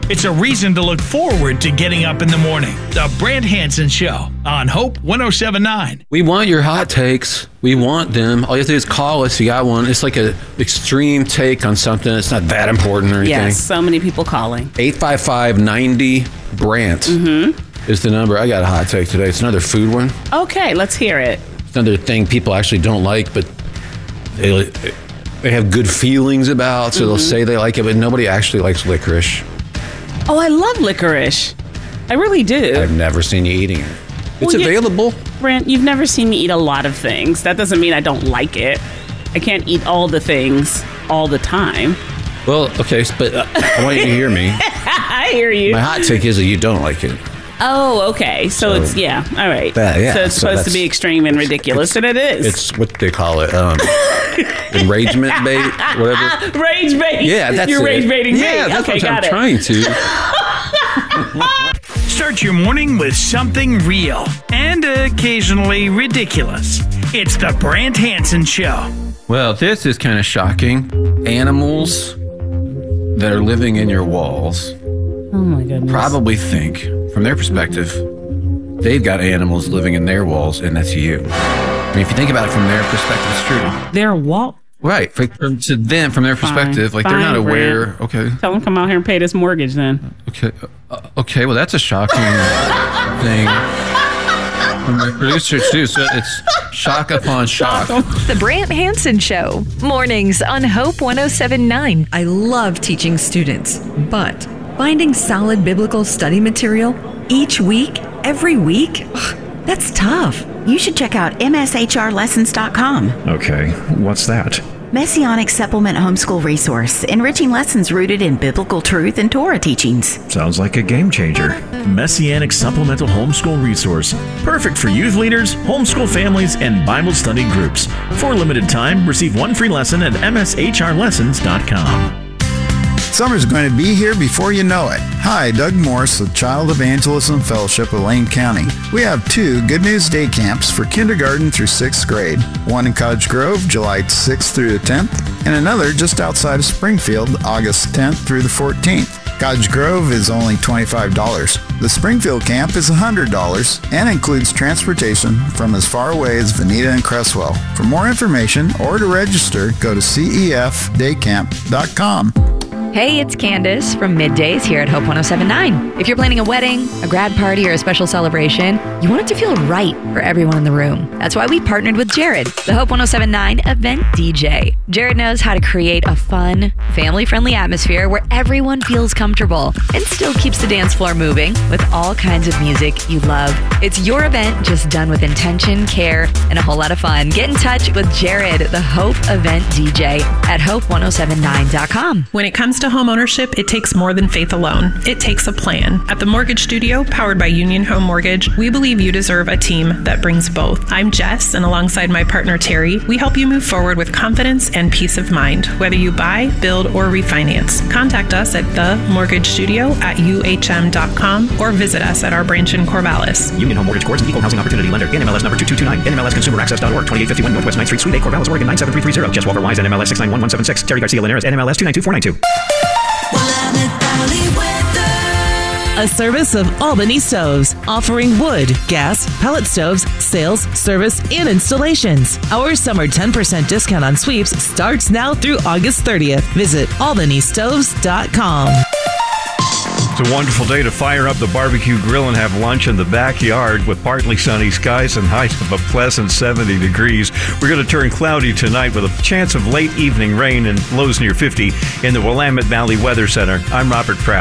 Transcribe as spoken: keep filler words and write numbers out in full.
It's a reason to look forward to getting up in the morning. The Brant Hansen Show on Hope one oh seven nine. We want your hot takes. We want them. All you have to do is call us. You got one. It's like an extreme take on something. It's not that important or anything. Yes, so many people calling. eight five five, ninety, Brant mm-hmm. is the number. I got a hot take today. It's another food one. Okay, let's hear it. It's another thing people actually don't like, but they, they have good feelings about, so mm-hmm. they'll say they like it, but nobody actually likes licorice. Oh, I love licorice. I really do. I've never seen you eating it. It's well, available. Brant, you've never seen me eat a lot of things. That doesn't mean I don't like it. I can't eat all the things all the time. Well, okay, but uh, I want you to hear me. I hear you. My hot take is that you don't like it. Oh, okay. So, so it's, yeah, all right. That, yeah, so it's so supposed to be extreme and ridiculous, and it is. It's what they call it. Um, enragement bait, whatever. Rage bait. Yeah, that's You're it. rage baiting me. Yeah, that's okay, what I'm it. trying to. Start your morning with something real and occasionally ridiculous. It's the Brant Hansen Show. Well, this is kind of shocking. Animals that are living in your walls oh my goodness. probably think, from their perspective, they've got animals living in their walls, and that's you. I mean, if you think about it from their perspective, it's true. Their wall? Right. For, from, to them, from their perspective, fine, like they're not aware. Brant. Okay. Tell them to come out here and pay this mortgage then. Okay. Uh, okay. Well, that's a shocking thing. From my producers too. So it's shock upon shock. The Brant Hansen Show. Mornings on Hope one oh seven nine. I love teaching students, but finding solid biblical study material each week, every week, ugh, that's tough. You should check out M S H R lessons dot com. Okay, what's that? Messianic Supplement Homeschool Resource, enriching lessons rooted in biblical truth and Torah teachings. Sounds like a game changer. Messianic Supplemental Homeschool Resource. Perfect for youth leaders, homeschool families, and Bible study groups. For a limited time, receive one free lesson at M S H R lessons dot com. Summer's going to be here before you know it. Hi, Doug Morris with Child Evangelism Fellowship of Lane County. We have two Good News Day camps for kindergarten through sixth grade. One in Cottage Grove, July sixth through the tenth, and another just outside of Springfield, August tenth through the fourteenth. Cottage Grove is only twenty-five dollars. The Springfield camp is one hundred dollars and includes transportation from as far away as Veneta and Cresswell. For more information or to register, go to C E F day camp dot com. Hey, it's Candace from Middays here at Hope one oh seven nine. If you're planning a wedding, a grad party, or a special celebration, you want it to feel right for everyone in the room. That's why we partnered with Jared, the Hope one oh seven nine event D J. Jared knows how to create a fun, family-friendly atmosphere where everyone feels comfortable and still keeps the dance floor moving with all kinds of music you love. It's your event just done with intention, care, and a whole lot of fun. Get in touch with Jared, the Hope event D J at hope one oh seven nine dot com. When it comes to home ownership, it takes more than faith alone. It takes a plan. At the Mortgage Studio, powered by Union Home Mortgage, we believe you deserve a team that brings both. I'm Jess, and alongside my partner Terry, we help you move forward with confidence and peace of mind, whether you buy, build, or refinance. Contact us at the mortgage studio at U H M dot com or visit us at our branch in Corvallis. Union Home Mortgage Corp is an equal housing opportunity lender. N M L S number two two two nine. N M L S consumer access dot org. twenty-eight fifty-one Northwest ninth Street, Suite eight, Corvallis, Oregon nine seven three three zero. Jess Walker Wise, N M L S six nine one one seven six. Terry Garcia Linares, N M L S two nine two four nine two. A service of Albany Stoves, offering wood, gas, pellet stoves, sales, service, and installations. Our summer ten percent discount on sweeps starts now through August thirtieth. Visit albany stoves dot com. It's a wonderful day to fire up the barbecue grill and have lunch in the backyard with partly sunny skies and highs of a pleasant seventy degrees. We're going to turn cloudy tonight with a chance of late evening rain and lows near fifty in the Willamette Valley Weather Center. I'm Robert Pratt.